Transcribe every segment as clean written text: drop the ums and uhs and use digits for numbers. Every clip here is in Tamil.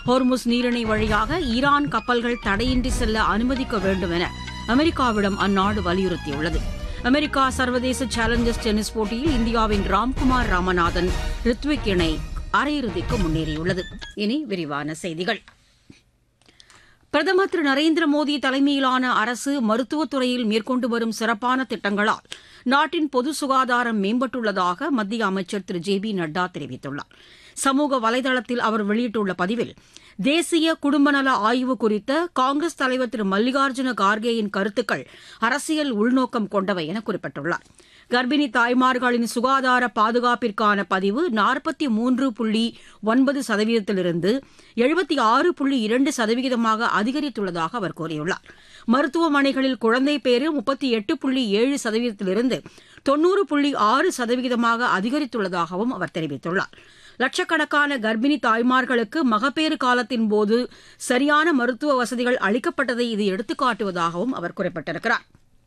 ஹோர்முஸ் நீரிணை வழியாக ஈரான் கப்பல்கள் தடையின்றி செல்ல அனுமதிக்க வேண்டும் என அமெரிக்காவிடம் அந்நாடு வலியுறுத்தியுள்ளது. அமெரிக்கா சர்வதேச சேலஞ்சர்ஸ் டென்னிஸ் போட்டியில் இந்தியாவின் ராம்குமார் ராமநாதன் ரித்விக் இணை அரையிறுதிக்கு முன்னேறியுள்ளது. இனி விரிவான செய்திகள். பிரதமர் திரு நரேந்திர மோடி தலைமையிலான அரசு மருத்துவத்துறையில் மேற்கொண்டு வரும் சிறப்பான திட்டங்களால் நாட்டின் பொது சுகாதாரம் மேம்பட்டுள்ளதாக மத்திய அமைச்சர் திரு ஜே பி நட்டா தெரிவித்துள்ளார். சமூக வலைதளத்தில் அவர் வெளியிட்டுள்ள பதிவில், தேசிய குடும்பநல ஆய்வு குறித்த காங்கிரஸ் தலைவர் திரு மல்லிகார்ஜுன கார்கேயின் கருத்துக்கள் அரசியல் உள்நோக்கம் கொண்டவை என குறிப்பிட்டுள்ளார். கர்ப்பிணி தாய்மார்களின் சுகாதார பாதுகாப்பிற்கான பதிவு 43.9%லிருந்து 76.2%ஆக அதிகரித்துள்ளதாக அவர் கூறியுள்ளார். மருத்துவமனைகளில் குழந்தை பேறு 38.7%லிருந்து 90.6%ஆக அதிகரித்துள்ளதாகவும் அவர் தெரிவித்துள்ளார். லட்சக்கணக்கான கர்ப்பிணி தாய்மார்களுக்கு மகப்பேறு காலத்தின்போது சரியான மருத்துவ வசதிகள் அளிக்கப்பட்டதை இது எடுத்துக்காட்டுவதாகவும் அவர் குறிப்பிட்டிருக்கிறார்.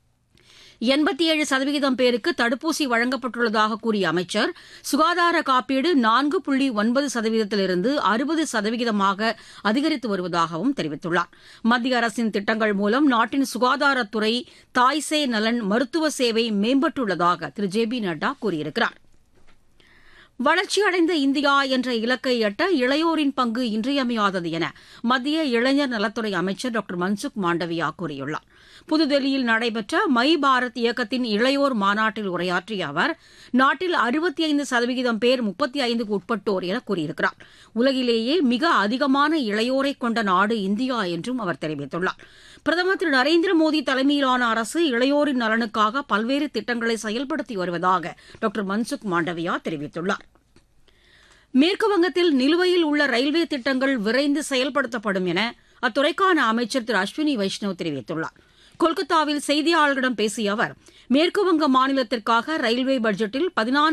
87% பேருக்கு தடுப்பூசி வழங்கப்பட்டுள்ளதாக கூறிய அமைச்சர், சுகாதார காப்பீடு 4.9%லிருந்து 60%ஆக அதிகரித்து வருவதாகவும் தெரிவித்துள்ளார். மத்திய அரசின் திட்டங்கள் மூலம் நாட்டின் சுகாதாரத்துறை, தாய்சேய் நலன், மருத்துவ சேவை மேம்பட்டுள்ளதாக திரு ஜே பி நட்டா கூறியிருக்கிறார். வளர்ச்சியடைந்த இந்தியா என்ற இலக்கை எட்ட இளையோரின் பங்கு இன்றியமையாதது என மத்திய இளைஞர் நலத்துறை அமைச்சர் டாக்டர் மன்சுக் மாண்டவியா கூறியுள்ளார். புதுதில்லியில் நடைபெற்ற மை பாரத் இயக்கத்தின் இளையோர் மாநாட்டில் உரையாற்றிய அவர், நாட்டில் 65% பேர் 35க்கு உட்பட்டோர் என கூறியிருக்கிறார். உலகிலேயே மிக அதிகமான இளையோரை கொண்ட நாடு இந்தியா என்றும் அவர் தெரிவித்துள்ளார். பிரதமர் திரு நரேந்திர மோடி தலைமையிலான அரசு இளையோரின் நலனுக்காக பல்வேறு திட்டங்களை செயல்படுத்தி வருவதாக டாக்டர் மன்சுக் மாண்டவியா தெரிவித்துள்ளார். மேற்குவங்கத்தில் நிலுவையில் உள்ள ரயில்வே திட்டங்கள் விரைந்து செயல்படுத்தப்படும் என அத்துறைக்கான அமைச்சர் திரு அஸ்வினி வைஷ்ணவ் தெரிவித்துள்ளார். கொல்கத்தாவில் செய்தியாளர்களிடம் பேசிய அவர், மேற்குவங்க மாநிலத்திற்காக ரயில்வே பட்ஜெட்டில்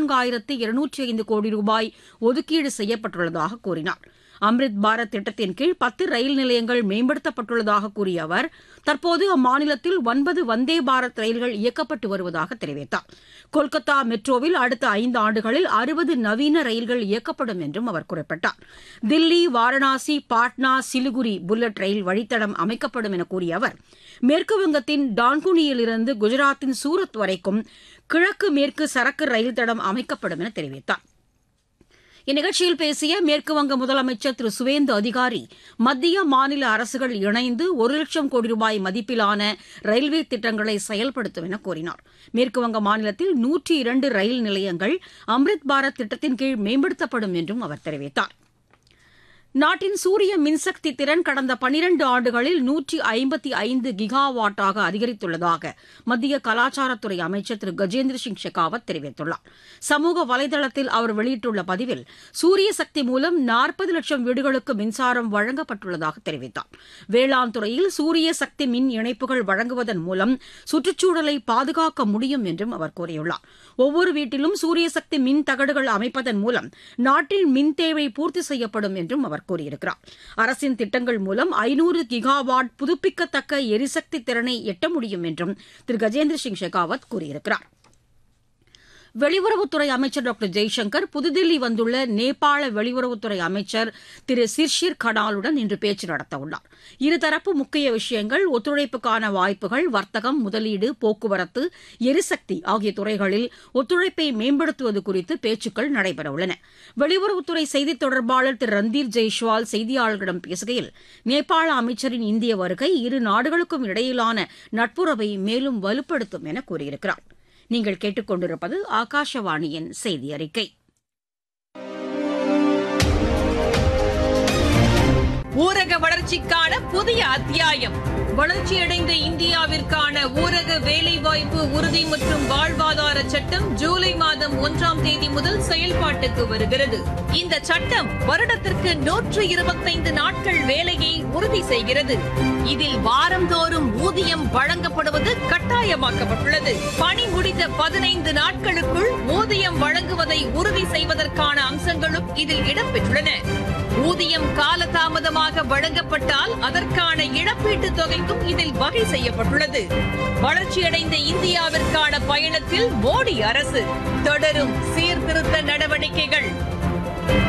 14,205 கோடி ரூபாய் ஒதுக்கீடு செய்யப்பட்டுள்ளதாக கூறினார். அம்ரித் பாரத் திட்டத்தின் கீழ் 10 ரயில் நிலையங்கள் மேம்படுத்தப்பட்டுள்ளதாக கூறிய அவர், தற்போது அம்மாநிலத்தில் 9 வந்தே பாரத் ரயில்கள் இயக்கப்பட்டு வருவதாக தெரிவித்தார். கொல்கத்தா மெட்ரோவில் அடுத்த 5 ஆண்டுகளில் 60 நவீன ரயில்கள் இயக்கப்படும் என்றும் அவர் குறிப்பிட்டார். தில்லி, வாரணாசி, பாட்னா, சிலிகுரி புல்லட் ரயில் வழித்தடம் அமைக்கப்படும் என கூறிய அவர், மேற்குவங்கத்தின் டான்குனியிலிருந்து குஜராத்தின் சூரத் வரைக்கும் கிழக்கு மேற்கு சரக்கு ரயில் தடம் அமைக்கப்படும் என தெரிவித்தார். இந்நிகழ்ச்சியில் பேசிய மேற்குவங்க முதலமைச்சர் திரு சுவேந்து அதிகாரி, மத்திய மாநில அரசுகள் இணைந்து 1,00,000 கோடி ரூபாய் மதிப்பிலான ரயில்வே திட்டங்களை செயல்படுத்தும் என கூறினார். மேற்குவங்க மாநிலத்தில் 102 ரயில் நிலையங்கள் அம்ரித் பாரத் திட்டத்தின் கீழ் மேம்படுத்தப்படும் என்றும் அவர் தெரிவித்தார். நாட்டின் சூரிய மின்சக்தி திறன் கடந்த 12 ஆண்டுகளில் 155 கிகாவாட்டாக அதிகரித்துள்ளதாக மத்திய கலாச்சாரத்துறை அமைச்சர் திரு கஜேந்திர சிங் ஷெகாவத் தெரிவித்துள்ளார். சமூக வலைதளத்தில் அவர் வெளியிட்டுள்ள பதிவில், சூரிய சக்தி மூலம் 40 லட்சம் வீடுகளுக்கு மின்சாரம் வழங்கப்பட்டுள்ளதாக தெரிவித்தார். வேளாண் துறையில் சூரிய சக்தி மின் இணைப்புகள் வழங்குவதன் மூலம் சுற்றுச்சூழலை பாதுகாக்க முடியும் என்றும் அவர் கூறியுள்ளார். ஒவ்வொரு வீட்டிலும் சூரிய சக்தி மின் தகடுகள் அமைப்பதன் மூலம் நாட்டின் மின் தேவை பூர்த்தி செய்யப்படும் என்றும் அவர் கூறியிருக்கிறார். அரசின் திட்டங்கள் மூலம் 500 கிகாவாட் புதுப்பிக்கத்தக்க எரிசக்தி திறனை எட்ட முடியும் என்றும் திரு கஜேந்திர சிங் ஷெகாவத் கூறியிருக்கிறார். வெளியுறவுத்துறை அமைச்சர் டாக்டர் ஜெய்சங்கர் புதுதில்லி வந்துள்ள நேபாள வெளியுறவுத்துறை அமைச்சர் திரு சிர்ஷிர் கடாலுடன் இன்று பேச்சு நடத்தவுள்ளார். இருதரப்பு முக்கிய விஷயங்கள், ஒத்துழைப்புக்கான வாய்ப்புகள், வர்த்தகம், முதலீடு, போக்குவரத்து, எரிசக்தி ஆகிய துறைகளில் ஒத்துழைப்பை மேம்படுத்துவது குறித்து பேச்சுக்கள் நடைபெறவுள்ளன. வெளியுறவுத்துறை செய்தித் தொடர்பாளர் திரு ரந்தீர் ஜெய்ஷ்வால் செய்தியாளர்களிடம் பேசுகையில், நேபாள அமைச்சரின் இந்திய வருகை இரு நாடுகளுக்கும் இடையிலான நட்புறவை மேலும் வலுப்படுத்தும் என கூறியிருக்கிறார். நீங்கள் கேட்டுக்கொண்டிருப்பது ஆகாஷவாணியின் செய்தி அறிக்கை. ஊரக வளர்ச்சிக்கான புதிய அத்தியாயம். வளர்ச்சியடைந்த இந்தியாவிற்கான ஊரக வேலைவாய்ப்பு உறுதி மற்றும் வாழ்வாதார சட்டம் ஜூலை மாதம் 1ஆம் தேதி முதல் செயல்பாட்டுக்கு வருகிறது. இந்த சட்டம் வருடத்திற்கு 125 நாட்கள் வேலையை உறுதி செய்கிறது. இதில் வாரந்தோறும் ஊதியம் வழங்கப்படுவது கட்டாயமாக்கப்பட்டுள்ளது. பணி முடிந்த 15 நாட்களுக்குள் ஊதியம் வழங்குவதை உறுதி செய்வதற்கான அம்சங்களும் இதில் இடம்பெற்றுள்ளன. ஊதியம் காலதாமதமாக வழங்கப்பட்டால் அதற்கான இழப்பீட்டுத் தொகைக்கும் இதில் வகை செய்யப்பட்டுள்ளது. வளர்ச்சியடைந்த இந்தியாவிற்கான பயணத்தில் மோடி அரசு தொடரும் சீர்திருத்த நடவடிக்கைகள்.